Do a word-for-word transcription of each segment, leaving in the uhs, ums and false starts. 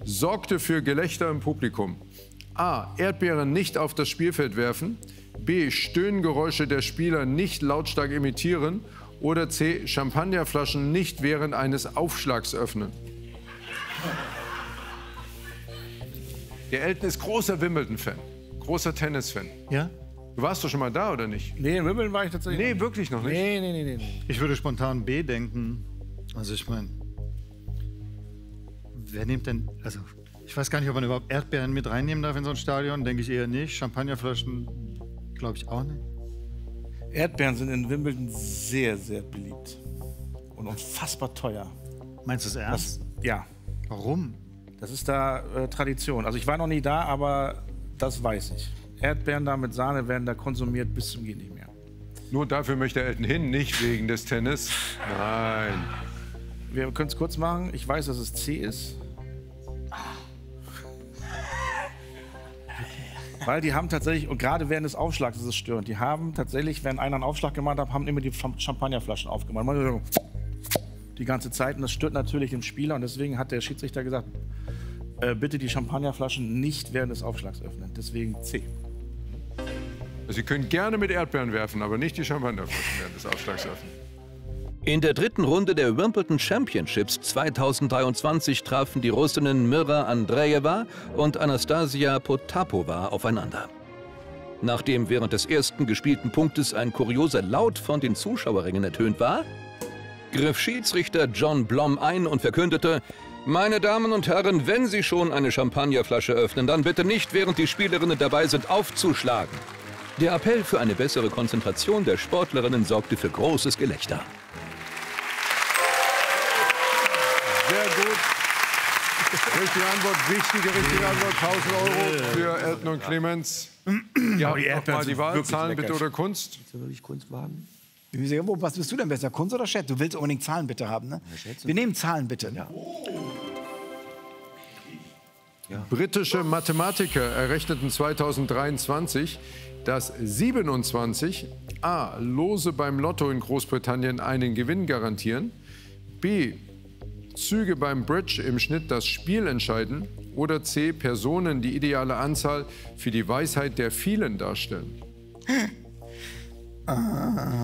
sorgte für Gelächter im Publikum? A. Erdbeeren nicht auf das Spielfeld werfen. B. Stöhngeräusche der Spieler nicht lautstark imitieren. Oder C. Champagnerflaschen nicht während eines Aufschlags öffnen. Der Elton ist großer Wimbledon-Fan, großer Tennis-Fan. Ja? Du warst doch schon mal da, oder nicht? Nee, in Wimbledon war ich tatsächlich Nee, nicht. wirklich noch nicht? Nee, nee, nee, nee. Ich würde spontan B denken. Also ich meine, wer nimmt denn, also ich weiß gar nicht, ob man überhaupt Erdbeeren mit reinnehmen darf in so ein Stadion, denke ich eher nicht. Champagnerflaschen glaube ich auch nicht. Erdbeeren sind in Wimbledon sehr, sehr beliebt. Und unfassbar teuer. Meinst du es ernst? Das, ja. Warum? Das ist da äh, Tradition. Also ich war noch nie da, aber das weiß ich. Erdbeeren da mit Sahne werden da konsumiert bis zum geht nicht mehr. Nur dafür möchte Elton hin, nicht wegen des Tennis. Nein. Wir können es kurz machen. Ich weiß, dass es C ist. Weil die haben tatsächlich, und gerade während des Aufschlags ist es störend, die haben tatsächlich, wenn einer einen Aufschlag gemacht hat, haben immer die Champagnerflaschen aufgemacht. Die ganze Zeit. Und das stört natürlich den Spieler. Und deswegen hat der Schiedsrichter gesagt, äh, bitte die Champagnerflaschen nicht während des Aufschlags öffnen. Deswegen C. Sie können gerne mit Erdbeeren werfen, aber nicht die Champagnerflaschen während des Aufschlags öffnen. In der dritten Runde der Wimbledon Championships zweitausenddreiundzwanzig trafen die Russinnen Mira Andreeva und Anastasia Potapova aufeinander. Nachdem während des ersten gespielten Punktes ein kurioser Laut von den Zuschauerrängen ertönt war, griff Schiedsrichter John Blom ein und verkündete: Meine Damen und Herren, wenn Sie schon eine Champagnerflasche öffnen, dann bitte nicht, während die Spielerinnen dabei sind, aufzuschlagen. Der Appell für eine bessere Konzentration der Sportlerinnen sorgte für großes Gelächter. Sehr gut. Richtige Antwort, wichtige, richtige Antwort. tausend Euro für Elton und Clemens. Ja, die noch mal die Wahl. wirklich Zahlen lecker. bitte oder Kunst? Willst du wirklich Kunst wagen? Was bist du denn besser, Kunst oder Chat? Du willst unbedingt Zahlen bitte haben, ne? Wir nehmen Zahlen bitte. Ja. Ja. Britische Mathematiker errechneten zweitausenddreiundzwanzig, dass siebenundzwanzig A. Lose beim Lotto in Großbritannien einen Gewinn garantieren, B. Züge beim Bridge im Schnitt das Spiel entscheiden oder C. Personen die ideale Anzahl für die Weisheit der Vielen darstellen. Ah.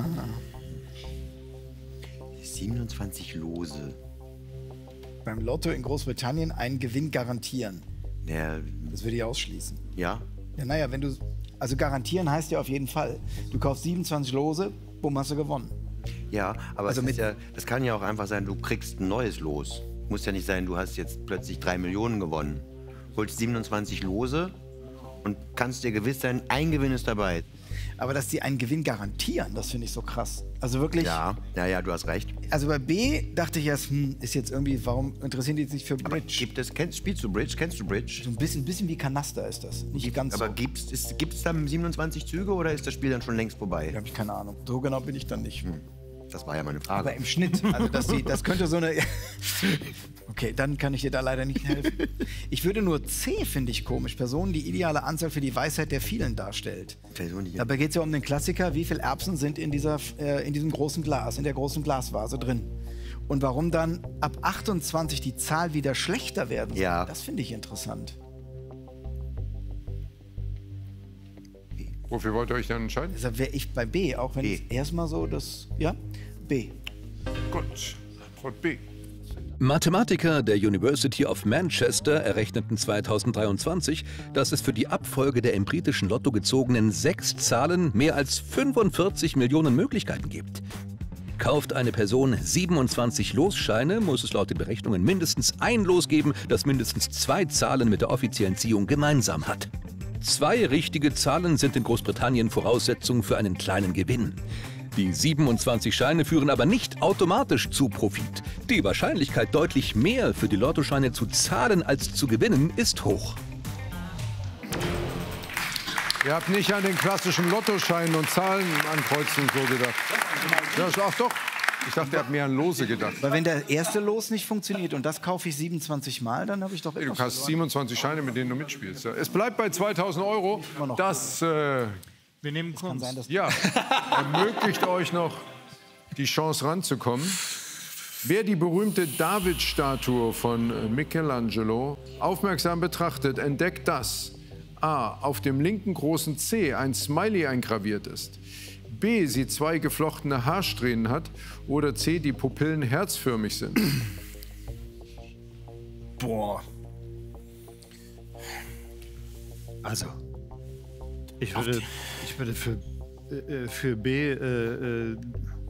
siebenundzwanzig Lose. Beim Lotto in Großbritannien einen Gewinn garantieren. Ja. Das würde ich ausschließen. Ja? Ja, naja, wenn du... Also garantieren heißt ja auf jeden Fall. Du kaufst siebenundzwanzig Lose, bumm, hast du gewonnen. Ja, aber Also es mit ist ja, das kann ja auch einfach sein, du kriegst ein neues Los. Muss ja nicht sein, du hast jetzt plötzlich drei Millionen gewonnen. Holst siebenundzwanzig Lose und kannst dir gewiss sein, ein Gewinn ist dabei. Aber dass die einen Gewinn garantieren, das finde ich so krass. Also wirklich... Ja, ja, ja, du hast recht. Also bei B dachte ich erst, hm, ist jetzt irgendwie, warum interessieren die sich für Bridge? Aber gibt es, kennst, spielst du Bridge? Kennst du Bridge? So ein bisschen, ein bisschen wie Kanaster ist das. Nicht ganz Aber so. gibt es gibt's da siebenundzwanzig Züge oder ist das Spiel dann schon längst vorbei? Da habe ich keine Ahnung. So genau bin ich dann nicht. Hm. Das war ja meine Frage. Aber im Schnitt, also dass die, das könnte so eine... Okay, dann kann ich dir da leider nicht helfen. Ich würde nur C, finde ich komisch. Personen, die ideale Anzahl für die Weisheit der Vielen darstellt. Person, die Dabei geht es ja um den Klassiker, wie viele Erbsen sind in, dieser, äh, in diesem großen Glas, in der großen Glasvase drin. Und warum dann ab achtundzwanzig die Zahl wieder schlechter werden soll, ja. Das finde ich interessant. Wofür wollt ihr euch dann entscheiden? Deshalb wäre ich bei B, auch wenn B. es erstmal so das... Ja? B. Gut, Antwort B. Mathematiker der University of Manchester errechneten zweitausenddreiundzwanzig, dass es für die Abfolge der im britischen Lotto gezogenen sechs Zahlen mehr als fünfundvierzig Millionen Möglichkeiten gibt. Kauft eine Person siebenundzwanzig Losscheine, muss es laut den Berechnungen mindestens ein Los geben, das mindestens zwei Zahlen mit der offiziellen Ziehung gemeinsam hat. Zwei richtige Zahlen sind in Großbritannien Voraussetzung für einen kleinen Gewinn. Die siebenundzwanzig Scheine führen aber nicht automatisch zu Profit. Die Wahrscheinlichkeit, deutlich mehr für die Lottoscheine zu zahlen als zu gewinnen, ist hoch. Ihr habt nicht an den klassischen Lottoscheinen und Zahlen ankreuzen und so gedacht. Ja, ach doch. Ich dachte, ihr habt mehr an Lose gedacht. Weil wenn der erste Los nicht funktioniert und das kaufe ich siebenundzwanzig Mal, dann habe ich doch... Hey, du hast siebenundzwanzig Scheine, mit denen du mitspielst. Ja. Es bleibt bei zweitausend Euro. Das... Äh, Wir nehmen Kunst. Ja, ermöglicht euch noch die Chance ranzukommen. Wer die berühmte David-Statue von Michelangelo aufmerksam betrachtet, entdeckt, dass A. auf dem linken großen Zeh ein Smiley eingraviert ist, B. sie zwei geflochtene Haarsträhnen hat oder C. die Pupillen herzförmig sind. Boah. Also, ich würde, ich würde für, äh, für B äh, äh,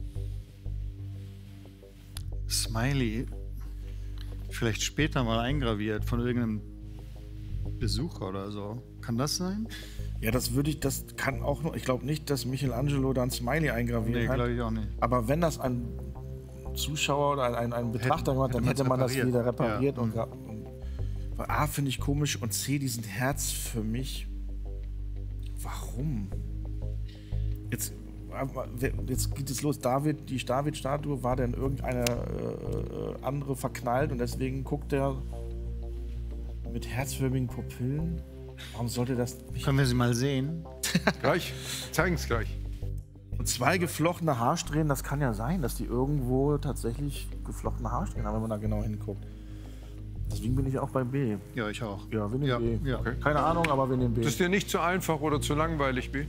Smiley vielleicht später mal eingraviert von irgendeinem Besucher oder so. Kann das sein? Ja, das würde ich, das kann auch noch, ich glaube nicht, dass Michelangelo da ein Smiley eingraviert Nee, hat. glaube ich auch nicht. Aber wenn das ein Zuschauer oder ein, ein Betrachter gemacht hat, dann hätte man das repariert. wieder repariert. Ja. Und, und weil A, finde ich komisch und C, die sind Herz für mich. Warum? Jetzt, jetzt geht es los. David, die David-Statue, war denn irgendeine äh, andere verknallt und deswegen guckt er mit herzförmigen Pupillen? Warum sollte das nicht? Können wir sie mal sehen? Gleich, zeigen es gleich. Und zwei geflochtene Haarsträhnen, das kann ja sein, dass die irgendwo tatsächlich geflochtene Haarsträhnen haben, wenn man da genau hinguckt. Deswegen bin ich auch bei B. Ja, ich auch. Ja, wir nehmen Ja, B. ja. Okay. Keine Ahnung, aber wir nehmen B. Das ist dir nicht zu einfach oder zu langweilig, B?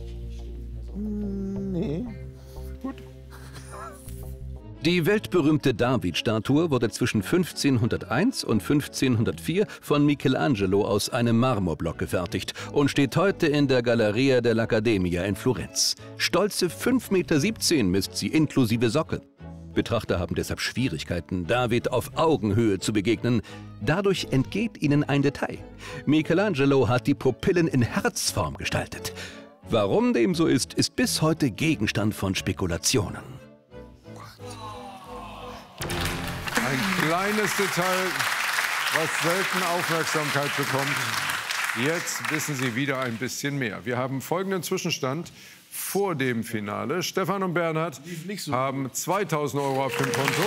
Nee. Gut. Die weltberühmte David-Statue wurde zwischen fünfzehnhunderteins und fünfzehnhundertvier von Michelangelo aus einem Marmorblock gefertigt und steht heute in der Galleria dell'Accademia in Florenz. Stolze fünf Meter siebzehn misst sie inklusive Socke. Betrachter haben deshalb Schwierigkeiten, David auf Augenhöhe zu begegnen. Dadurch entgeht ihnen ein Detail. Michelangelo hat die Pupillen in Herzform gestaltet. Warum dem so ist, ist bis heute Gegenstand von Spekulationen. Ein kleines Detail, was selten Aufmerksamkeit bekommt. Jetzt wissen Sie wieder ein bisschen mehr. Wir haben folgenden Zwischenstand vor dem Finale. Stefan und Bernhard so haben zweitausend Euro auf dem Konto.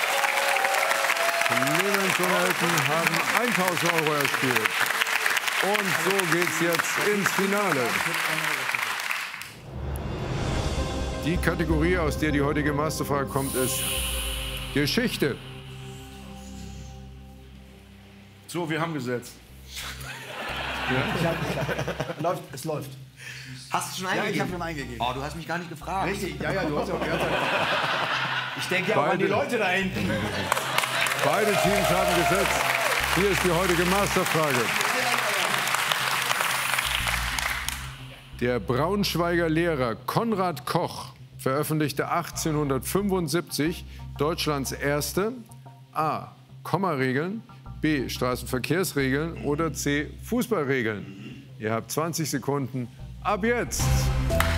Clemens und Elton haben eintausend Euro erspielt. Und so geht's jetzt ins Finale. Die Kategorie, aus der die heutige Masterfrage kommt, ist Geschichte. So, wir haben gesetzt. Läuft, es läuft. Hast du schon Ja, eingegeben? ich habe schon eingegeben. Oh, du hast mich gar nicht gefragt. Richtig, ja, ja, du hast ja auch gehört. Ich denke ja auch an die Beide. Leute da hinten. Beide Teams haben gesetzt. Hier ist die heutige Masterfrage. Der Braunschweiger Lehrer Konrad Koch veröffentlichte achtzehnhundertfünfundsiebzig Deutschlands erste A. Kommaregeln, B. Straßenverkehrsregeln oder C. Fußballregeln. Ihr habt zwanzig Sekunden ab jetzt.